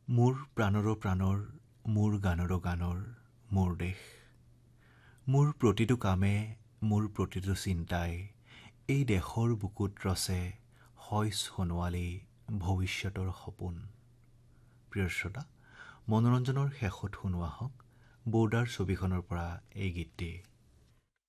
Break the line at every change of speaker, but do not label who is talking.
মোৰ প্ৰাণৰো প্ৰাণৰ, মোৰ গানৰো গানৰ, মোৰ দেশ। মোৰ প্ৰতিটো কামে, মোৰ প্ৰতিটো চিন্তাই এই দেশৰ বুকুত ৰচে হয় সোণোৱালী ভৱিষ্যতৰ সপোন। প্ৰিয় শ্ৰোতা, মনোৰঞ্জনৰ শেষত শুনোৱা হওক বৰ্ডাৰ ছবিখনৰ পৰা এই গীতটি।